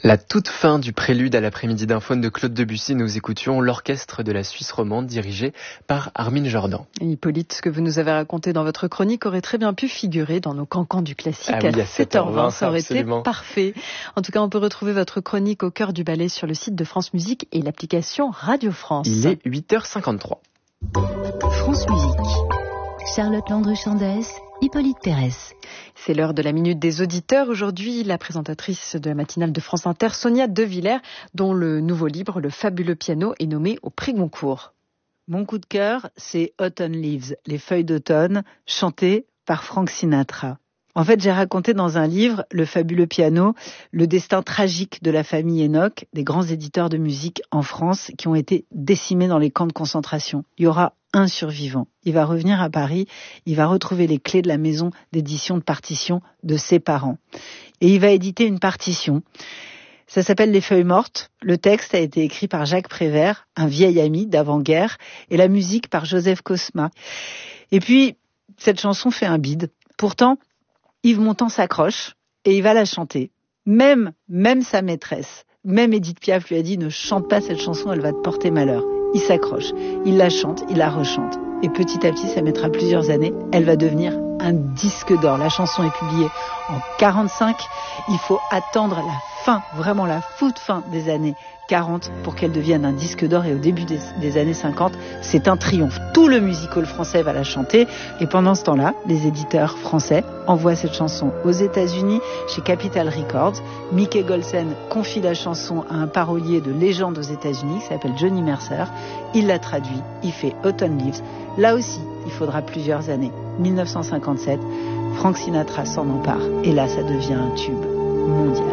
La toute fin du prélude à l'après-midi d'Infone de Claude Debussy, nous écoutions l'orchestre de la Suisse romande dirigé par Armin Jordan. Et Hippolyte, ce que vous nous avez raconté dans votre chronique aurait très bien pu figurer dans nos cancans du classique à 7h20, ça aurait été parfait. En tout cas, on peut retrouver votre chronique au cœur du ballet sur le site de France Musique et l'application Radio France. Il est 8h53. France Musique. Charlotte Landru-Chandès, Hippolyte Thérès. C'est l'heure de la Minute des auditeurs. Aujourd'hui, la présentatrice de la matinale de France Inter, Sonia De Villers, dont le nouveau livre, Le fabuleux piano, est nommé au prix Goncourt. Mon coup de cœur, c'est Autumn Leaves, les feuilles d'automne, chantées par Frank Sinatra. En fait, j'ai raconté dans un livre, Le fabuleux piano, le destin tragique de la famille Enoch, des grands éditeurs de musique en France qui ont été décimés dans les camps de concentration. Il y aura un survivant. Il va revenir à Paris, il va retrouver les clés de la maison d'édition de partition de ses parents. Et il va éditer une partition. Ça s'appelle Les Feuilles Mortes. Le texte a été écrit par Jacques Prévert, un vieil ami d'avant-guerre, et la musique par Joseph Cosma. Et puis, cette chanson fait un bide. Pourtant, Yves Montand s'accroche et il va la chanter. Même sa maîtresse, même Édith Piaf lui a dit « Ne chante pas cette chanson, elle va te porter malheur ». Il s'accroche, il la chante, il la rechante. Et petit à petit, ça mettra plusieurs années, elle va devenir un disque d'or. La chanson est publiée en 1945. Il faut attendre la fin, vraiment la toute fin des années 40 pour qu'elle devienne un disque d'or. Et au début des années 50, c'est un triomphe. Tout le music hall français va la chanter. Et pendant ce temps-là, les éditeurs français envoient cette chanson aux États-Unis, chez Capitol Records. Mickey Golsen confie la chanson à un parolier de légende aux États-Unis qui s'appelle Johnny Mercer. Il la traduit, il fait Autumn Leaves. Là aussi, il faudra plusieurs années. 1957, Frank Sinatra s'en empare. Et là, ça devient un tube mondial.